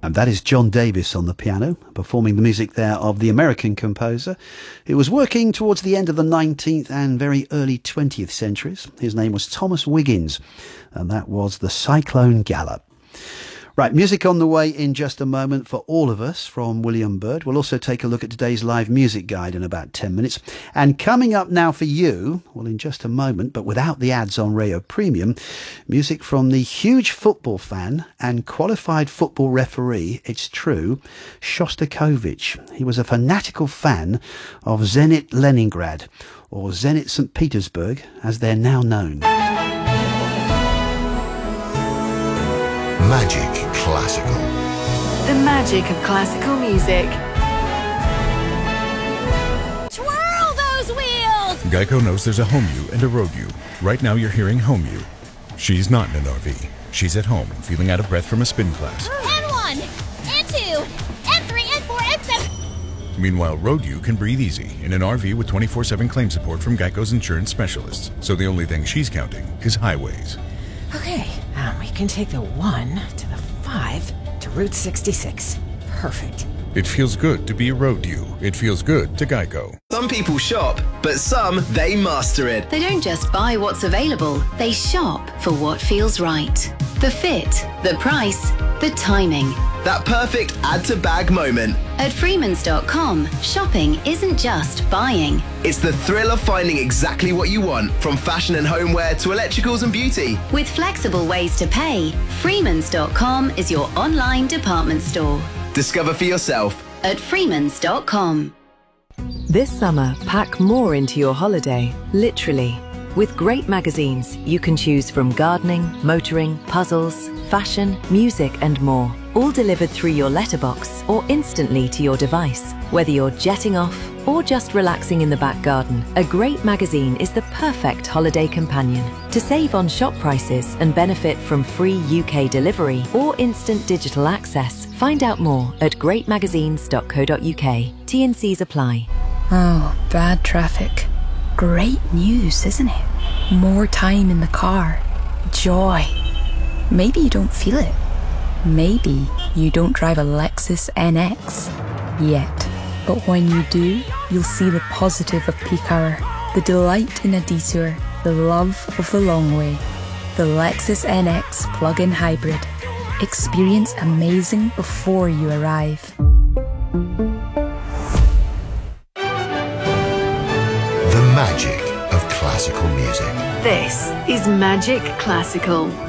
And that is John Davis on the piano, performing the music there of the American composer who was working towards the end of the 19th and very early 20th centuries. His name was Thomas Wiggins, and that was the Cyclone Gallop. Right, music on the way in just a moment for all of us from William Byrd. We'll also take a look at today's live music guide in about 10 minutes. And coming up now for you, well, in just a moment, but without the ads on Rayo Premium, music from the huge football fan and qualified football referee, it's true, Shostakovich. He was a fanatical fan of Zenit Leningrad, or Zenit St. Petersburg, as they're now known. Magic Classical. The magic of classical music. Twirl those wheels! Geico knows there's a home you and a road you. Right now you're hearing home you. She's not in an RV. She's at home, feeling out of breath from a spin class. N1, N2, N3, N4, N7. Meanwhile, road you can breathe easy in an RV with 24/7 claim support from Geico's insurance specialists. So the only thing she's counting is highways. Okay, we can take the 1 to the 5 to Route 66. Perfect. It feels good to be a road you. It feels good to Geico. Some people shop, but some, they master it. They don't just buy what's available, they shop for what feels right. The fit, the price, the timing. That perfect add-to-bag moment. At Freemans.com, shopping isn't just buying. It's the thrill of finding exactly what you want, from fashion and homeware to electricals and beauty. With flexible ways to pay, Freemans.com is your online department store. Discover for yourself at Freemans.com. This summer, pack more into your holiday, literally. With great magazines, you can choose from gardening, motoring, puzzles, fashion, music and more. All delivered through your letterbox or instantly to your device. Whether you're jetting off or just relaxing in the back garden, a great magazine is the perfect holiday companion. To save on shop prices and benefit from free UK delivery or instant digital access, find out more at greatmagazines.co.uk. T&Cs apply. Oh, bad traffic. Great news, isn't it? More time in the car. Joy. Maybe you don't feel it. Maybe you don't drive a Lexus NX yet. But when you do, you'll see the positive of peak hour, the delight in a detour, the love of the long way. The Lexus NX plug-in hybrid. Experience amazing before you arrive. The magic of classical music. This is Magic Classical.